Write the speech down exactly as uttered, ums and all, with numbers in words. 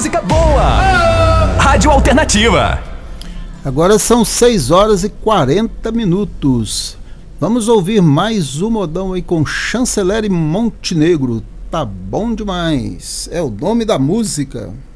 Música boa! Rádio Alternativa. Agora são seis horas e quarenta minutos. Vamos ouvir mais um modão aí com Chanceler e Montenegro. Tá bom demais. É o nome da música.